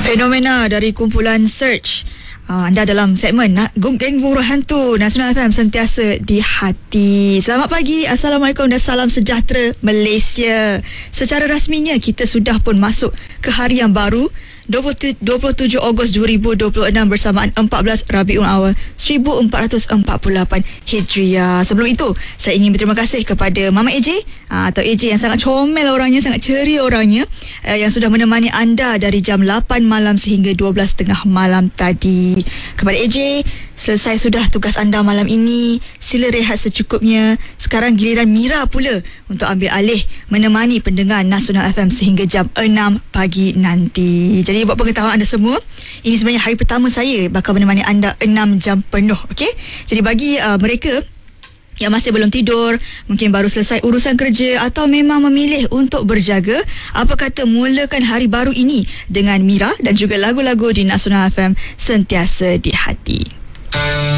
Fenomena dari kumpulan Search. Anda dalam segmen Geng Buruh Hantu Nasional FM, sentiasa di hati. Selamat pagi, Assalamualaikum dan salam sejahtera Malaysia. Secara rasminya kita sudah pun masuk ke hari yang baru, 27 Ogos 2026 bersamaan 14 Rabiul Awal 1448 Hijriah. Sebelum itu, saya ingin berterima kasih kepada Mama AJ atau AJ yang sangat comel orangnya, sangat ceria orangnya, yang sudah menemani anda dari jam 8 malam sehingga 12.30 malam tadi. Kepada AJ, selesai sudah tugas anda malam ini, sila rehat secukupnya. Sekarang giliran Mira pula untuk ambil alih menemani pendengar Nasional FM sehingga jam 6 pagi nanti. Jadi buat pengetahuan anda semua, ini sebenarnya hari pertama saya bakal menemani anda 6 jam penuh. Okey? Jadi bagi mereka yang masih belum tidur, mungkin baru selesai urusan kerja atau memang memilih untuk berjaga, apa kata mulakan hari baru ini dengan Mira dan juga lagu-lagu di Nasional FM, sentiasa di hati.